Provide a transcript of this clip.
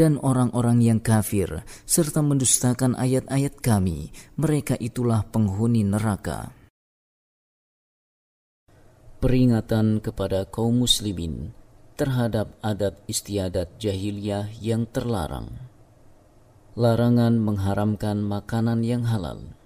dan orang-orang yang kafir serta mendustakan ayat-ayat kami, mereka itulah penghuni neraka. Peringatan kepada kaum muslimin terhadap adat istiadat jahiliyah yang terlarang. Larangan mengharamkan makanan yang halal.